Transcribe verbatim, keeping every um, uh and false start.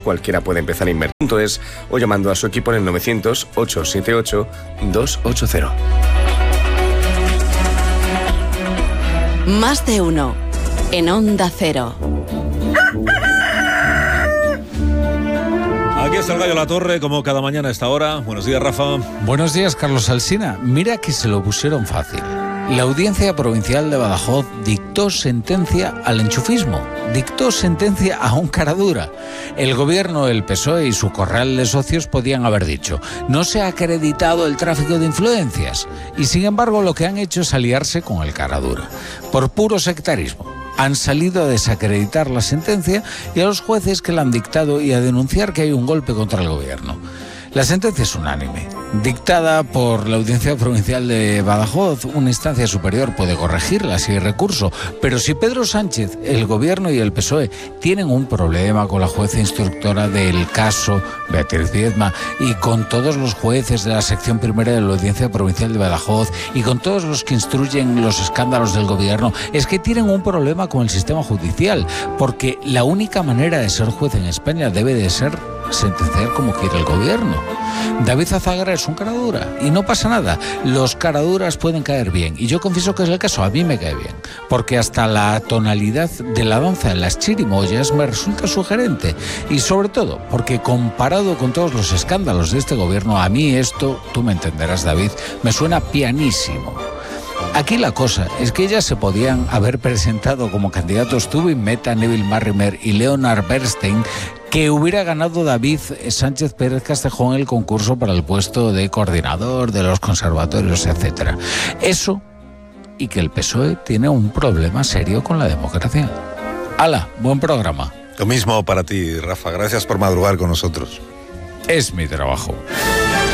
Cualquiera puede empezar a invertir. Punto es, o llamando a su equipo en el novecientos, ochocientos setenta y ocho, doscientos ochenta. Más de uno en Onda Cero. Aquí está el Gallo La Torre, como cada mañana a esta hora. Buenos días, Rafa. Buenos días, Carlos Alsina. Mira que se lo pusieron fácil. La Audiencia Provincial de Badajoz dictó sentencia al enchufismo, dictó sentencia a un cara dura. El gobierno, el P S O E y su corral de socios podían haber dicho: no se ha acreditado el tráfico de influencias. Y sin embargo lo que han hecho es aliarse con el cara dura, por puro sectarismo. Han salido a desacreditar la sentencia y a los jueces que la han dictado y a denunciar que hay un golpe contra el gobierno. La sentencia es unánime, dictada por la Audiencia Provincial de Badajoz. Una instancia superior puede corregirla si hay recurso, pero si Pedro Sánchez, el gobierno y el P S O E tienen un problema con la jueza instructora del caso, Beatriz Viedma, y con todos los jueces de la sección primera de la Audiencia Provincial de Badajoz y con todos los que instruyen los escándalos del gobierno, es que tienen un problema con el sistema judicial, porque la única manera de ser juez en España debe de ser sentenciar como quiere el gobierno. David Azagra es un caradura y no pasa nada. Los caraduras pueden caer bien y yo confieso que es el caso, a mí me cae bien, porque hasta la tonalidad de la danza en las chirimoyas me resulta sugerente, y sobre todo porque comparado con todos los escándalos de este gobierno, a mí esto, tú me entenderás, David, me suena pianísimo. Aquí la cosa es que ellas se podían haber presentado como candidatos Tubin Mehta, Neville Marrimer y Leonard Bernstein, que hubiera ganado David Sánchez Pérez Castejón el concurso para el puesto de coordinador de los conservatorios, etcétera. Eso, y que el P S O E tiene un problema serio con la democracia. ¡Hala! Buen programa. Lo mismo para ti, Rafa. Gracias por madrugar con nosotros. Es mi trabajo.